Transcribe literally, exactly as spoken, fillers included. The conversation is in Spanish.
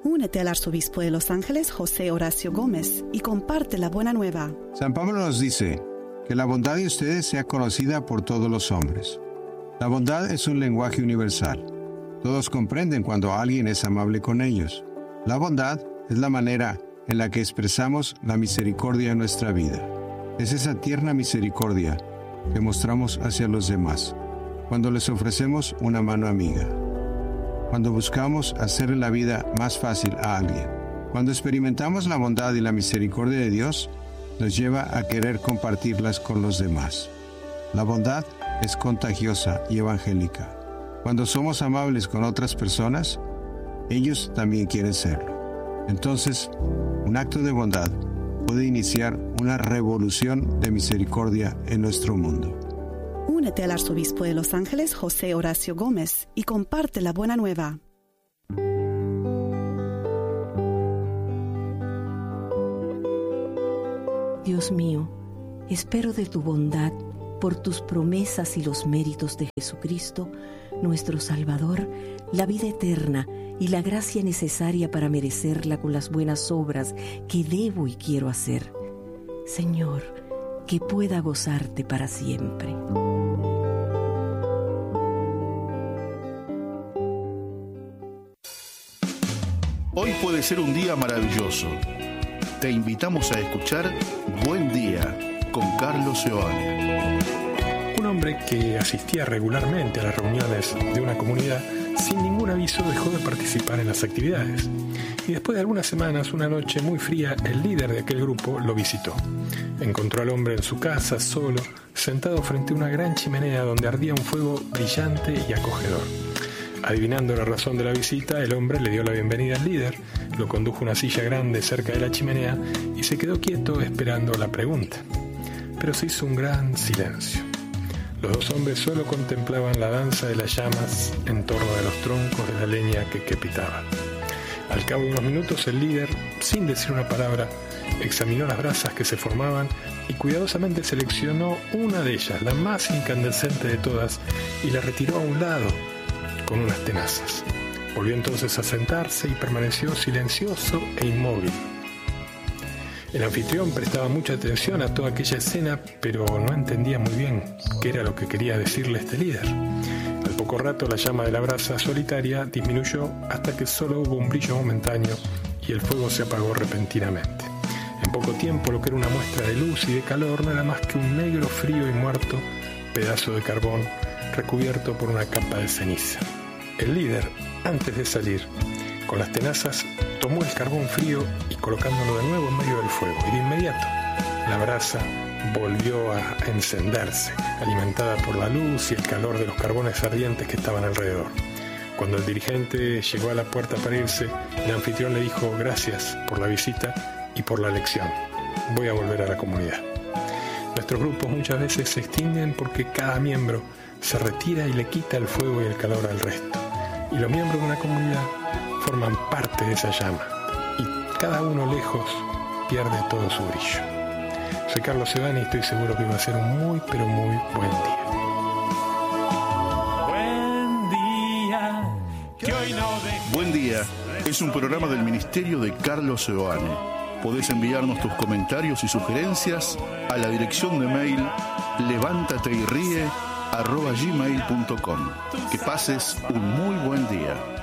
Únete al arzobispo de Los Ángeles, José Horacio Gómez, y comparte la buena nueva. San Pablo nos dice que la bondad de ustedes sea conocida por todos los hombres. La bondad es un lenguaje universal. Todos comprenden cuando alguien es amable con ellos. La bondad es la manera en la que expresamos la misericordia en nuestra vida. Es esa tierna misericordia que mostramos hacia los demás, cuando les ofrecemos una mano amiga, cuando buscamos hacerle la vida más fácil a alguien. Cuando experimentamos la bondad y la misericordia de Dios, nos lleva a querer compartirlas con los demás. La bondad es contagiosa y evangélica. Cuando somos amables con otras personas, ellos también quieren serlo. Entonces, un acto de bondad puede iniciar una revolución de misericordia en nuestro mundo. Únete al arzobispo de Los Ángeles, José Horacio Gómez, y comparte la buena nueva. Dios mío, espero de tu bondad, por tus promesas y los méritos de Jesucristo, nuestro Salvador, la vida eterna y la gracia necesaria para merecerla con las buenas obras que debo y quiero hacer. Señor, que pueda gozarte para siempre. Hoy puede ser un día maravilloso. Te invitamos a escuchar Buen Día con Carlos Seoane. Un hombre que asistía regularmente a las reuniones de una comunidad, sin ningún aviso dejó de participar en las actividades. Y después de algunas semanas, una noche muy fría, el líder de aquel grupo lo visitó. Encontró al hombre en su casa, solo, sentado frente a una gran chimenea donde ardía un fuego brillante y acogedor. Adivinando la razón de la visita, el hombre le dio la bienvenida al líder, lo condujo a una silla grande cerca de la chimenea y se quedó quieto esperando la pregunta. Pero se hizo un gran silencio. Los dos hombres solo contemplaban la danza de las llamas en torno de los troncos de la leña que crepitaban. Al cabo de unos minutos, el líder, sin decir una palabra, examinó las brasas que se formaban y cuidadosamente seleccionó una de ellas, la más incandescente de todas, y la retiró a un lado con unas tenazas. Volvió entonces a sentarse y permaneció silencioso e inmóvil. El anfitrión prestaba mucha atención a toda aquella escena, pero no entendía muy bien qué era lo que quería decirle este líder. Al poco rato la llama de la brasa solitaria disminuyó hasta que solo hubo un brillo momentáneo y el fuego se apagó repentinamente. En poco tiempo lo que era una muestra de luz y de calor no era más que un negro frío y muerto pedazo de carbón recubierto por una capa de ceniza. El líder, antes de salir, con las tenazas, tomó el carbón frío y colocándolo de nuevo en medio del fuego, y de inmediato la brasa volvió a encenderse, alimentada por la luz y el calor de los carbones ardientes que estaban alrededor. Cuando el dirigente llegó a la puerta para irse, el anfitrión le dijo: gracias por la visita y por la lección. Voy a volver a la comunidad. Nuestros grupos muchas veces se extinguen porque cada miembro se retira y le quita el fuego y el calor al resto. Y los miembros de una comunidad forman parte de esa llama, y cada uno lejos pierde todo su brillo. Soy Carlos Seoane y estoy seguro que va a ser un muy, pero muy buen día. Buen día, que hoy no dejes. Buen Día es un programa del Ministerio de Carlos Seoane. Podés enviarnos tus comentarios y sugerencias a la dirección de mail levántateyríe arroba gmail punto com. Que pases un muy buen día.